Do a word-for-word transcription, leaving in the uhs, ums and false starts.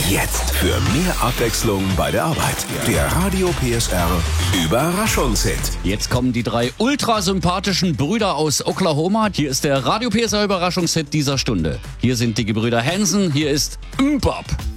Jetzt für mehr Abwechslung bei der Arbeit. Der Radio P S R Überraschungshit. Jetzt kommen die drei ultrasympathischen Brüder aus Oklahoma. Hier ist der Radio P S R Überraschungshit dieser Stunde. Hier sind die Gebrüder Hansen, hier ist Mbop.